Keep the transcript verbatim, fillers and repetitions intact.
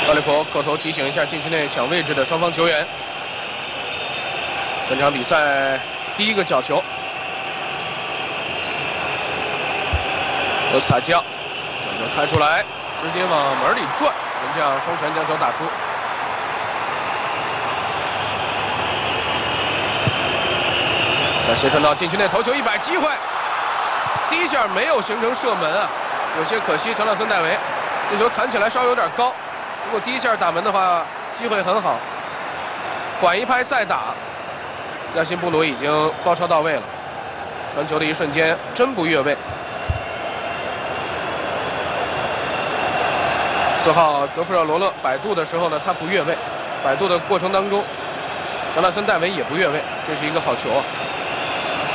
高利弗口头提醒一下禁区内抢位置的双方球员。本场比赛第一个角球，罗斯塔基奥角球开出来，直接往门里转，门将双拳将球打出。再斜传到禁区内投球一摆，机会，第一下没有形成射门啊，有些可惜。乔纳森·戴维这球弹起来稍微有点高，如果第一下打门的话，机会很好。缓一拍再打，亚辛布鲁已经包抄到位了。传球的一瞬间真不越位。四号德弗热罗勒摆渡的时候呢，他不越位，摆渡的过程当中，乔纳森·戴维也不越位，这是一个好球啊。